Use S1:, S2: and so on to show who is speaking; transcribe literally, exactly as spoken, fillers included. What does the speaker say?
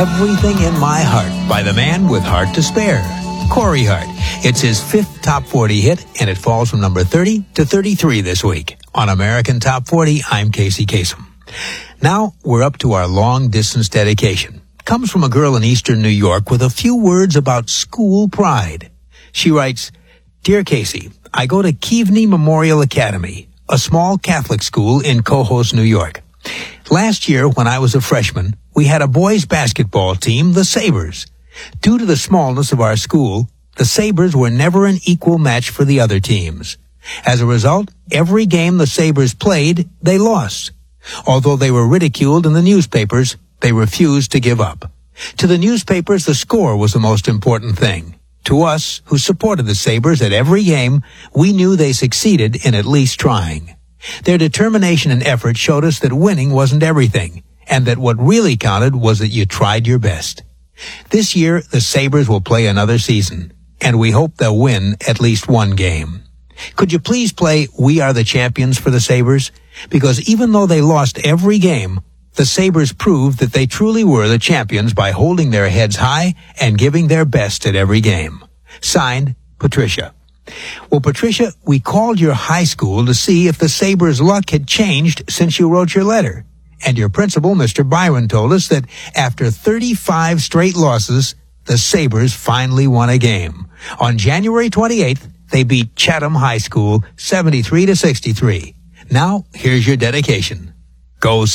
S1: Everything in My Heart by the man with heart to spare, Corey Hart. It's his fifth top forty hit, and it falls from number thirty to thirty-three this week. On American Top forty, I'm Casey Kasem. Now, we're up to our long-distance dedication. Comes from a girl in eastern New York with a few words about school pride. She writes, Dear Casey, I go to Keavney Memorial Academy, a small Catholic school in Cohoes, New York. Last year, when I was a freshman, we had a boys' basketball team, the Sabres. Due to the smallness of our school, the Sabres were never an equal match for the other teams. As a result, every game the Sabres played, they lost. Although they were ridiculed in the newspapers, they refused to give up. To the newspapers, the score was the most important thing. To us, who supported the Sabres at every game, we knew they succeeded in at least trying. Their determination and effort showed us that winning wasn't everything, and that what really counted was that you tried your best. This year, the Sabres will play another season, and we hope they'll win at least one game. Could you please play We Are the Champions for the Sabres? Because even though they lost every game, the Sabres proved that they truly were the champions by holding their heads high and giving their best at every game. Signed, Patricia. Well, Patricia, we called your high school to see if the Sabres' luck had changed since you wrote your letter. And your principal, Mister Byron, told us that after thirty-five straight losses, the Sabres finally won a game. On January twenty-eighth, they beat Chatham High School seventy-three to sixty-three. Now, here's your dedication. Go